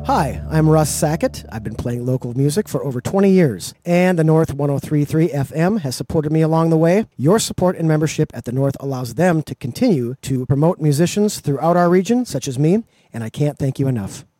Hi, I'm Russ Sackett. I've been playing local music for over 20 years, and the North 103.3 FM has supported me along the way. Your support and membership at the North allows them to continue to promote musicians throughout our region, such as me, and I can't thank you enough.